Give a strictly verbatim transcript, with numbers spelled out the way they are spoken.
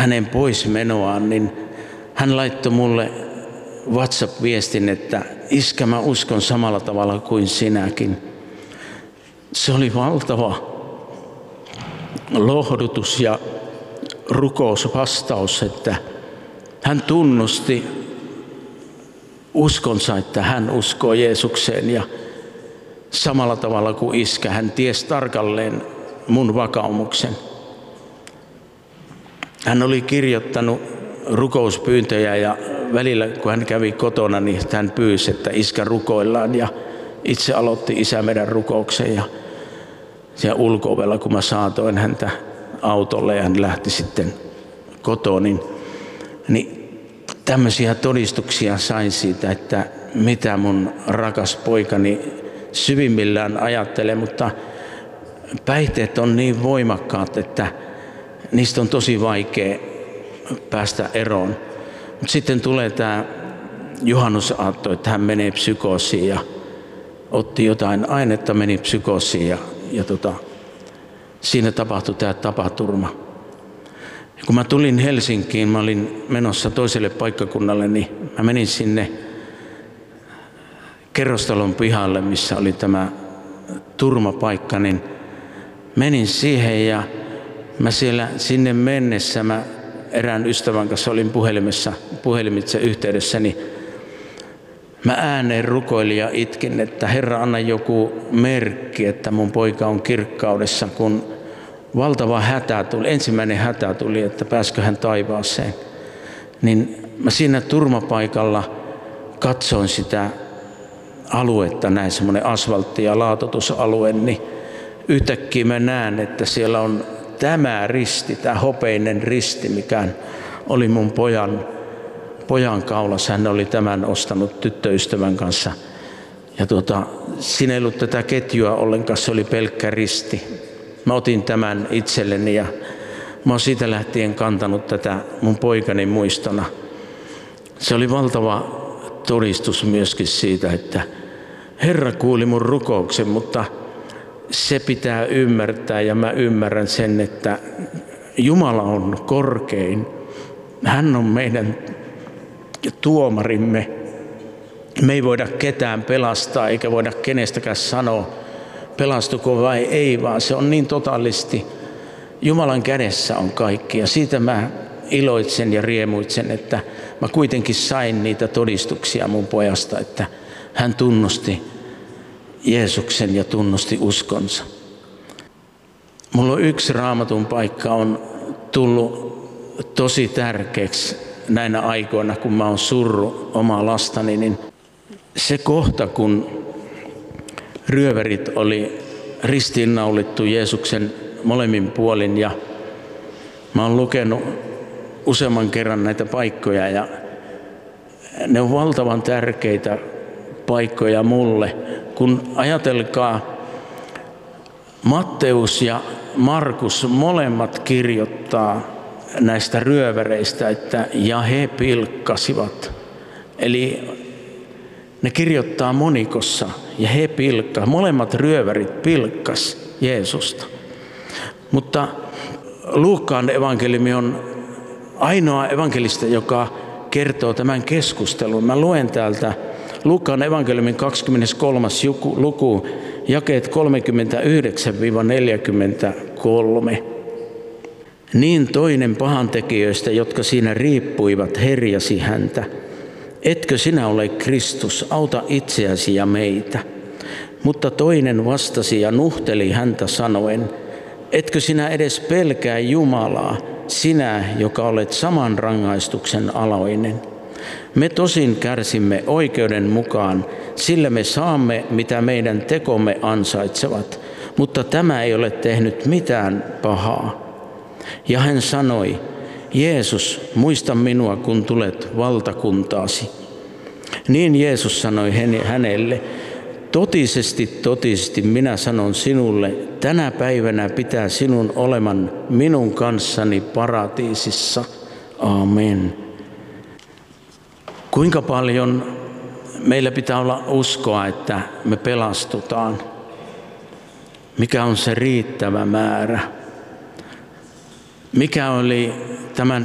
hänen poismenoaan, niin hän laittoi mulle WhatsApp-viestin, että iskä, mä uskon samalla tavalla kuin sinäkin. Se oli valtava lohdutus ja rukousvastaus, että hän tunnusti uskonsa, että hän uskoo Jeesukseen ja samalla tavalla kuin iskä, hän tiesi tarkalleen mun vakaumuksen. Hän oli kirjoittanut rukouspyyntöjä ja välillä kun hän kävi kotona, niin hän pyysi, että iskä rukoillaan ja itse aloitti isä meidän rukouksen ja siellä ulko-ovella, kun mä saatoin häntä autolle ja hän lähti sitten kotoon, niin, niin tämmöisiä todistuksia sain siitä, että mitä mun rakas poikani syvimmillään ajattelee, mutta päihteet on niin voimakkaat, että niistä on tosi vaikea päästä eroon. Mutta sitten tulee tämä juhannusaatto, että hän menee psykoosiin ja otti jotain ainetta, meni psykoosiin ja, ja tota, siinä tapahtui tämä tapaturma. Ja kun mä tulin Helsinkiin, mä olin menossa toiselle paikkakunnalle, niin mä menin sinne kerrostalon pihalle, missä oli tämä turmapaikka, niin menin siihen ja mä siellä sinne mennessä, mä erään ystävän kanssa olin puhelimessa, puhelimitse yhteydessä, niin mä ääneen rukoilin ja itkin, että Herra, anna joku merkki, että mun poika on kirkkaudessa, kun valtava hätä tuli, ensimmäinen hätä tuli, että pääskö hän taivaaseen. Niin mä siinä turmapaikalla katsoin sitä aluetta, näin semmoinen asfaltti- ja laatoitusalue, niin yhtäkkiä mä näen, että siellä on tämä risti, tämä hopeinen risti, mikä oli mun pojan, pojan kaulassa. Hän oli tämän ostanut tyttöystävän kanssa. Ja tuota, siinä ei ollut tätä ketjua ollenkaan, se oli pelkkä risti. Mä otin tämän itselleni ja mä oon siitä lähtien kantanut tätä mun poikani muistona. Se oli valtava todistus myöskin siitä, että Herra kuuli mun rukouksen, mutta se pitää ymmärtää ja mä ymmärrän sen, että Jumala on korkein. Hän on meidän tuomarimme. Me ei voida ketään pelastaa eikä voida kenestäkään sanoa, pelastuko vai ei, vaan se on niin totaalisti. Jumalan kädessä on kaikki ja siitä mä iloitsen ja riemuitsen, että mä kuitenkin sain niitä todistuksia mun pojasta, että hän tunnusti Jeesuksen ja tunnusti uskonsa. Mulla on yksi Raamatun paikka on tullut tosi tärkeäksi näinä aikoina, kun mä oon surru omaa lastani, niin se kohta, kun ryöverit oli ristiinnaulittu Jeesuksen molemmin puolin ja mä oon lukenut useamman kerran näitä paikkoja ja ne on valtavan tärkeitä paikkoja mulle, kun ajatelkaa Matteus ja Markus molemmat kirjoittaa näistä ryöväreistä, että ja he pilkkasivat. Eli ne kirjoittaa monikossa ja he pilkka. Molemmat ryövärit pilkkas Jeesusta. Mutta Luukkaan evankeliumi on ainoa evankelista, joka kertoo tämän keskustelun. Mä luen täältä Luukkaan evankeliumin kaksikymmentäkolmas luku, jakeet kolmekymmentäyhdeksän neljäkymmentäkolme. Niin toinen pahantekijöistä, jotka siinä riippuivat, herjasi häntä. Etkö sinä ole Kristus, auta itseäsi ja meitä. Mutta toinen vastasi ja nuhteli häntä sanoen, etkö sinä edes pelkää Jumalaa, sinä, joka olet saman rangaistuksen alainen. Me tosin kärsimme oikeuden mukaan, sillä me saamme, mitä meidän tekomme ansaitsevat, mutta tämä ei ole tehnyt mitään pahaa. Ja hän sanoi, Jeesus, muista minua, kun tulet valtakuntaasi. Niin Jeesus sanoi hänelle, totisesti, totisesti minä sanon sinulle, tänä päivänä pitää sinun oleman minun kanssani paratiisissa. Amen. Kuinka paljon meillä pitää olla uskoa, että me pelastutaan? Mikä on se riittävä määrä? Mikä oli tämän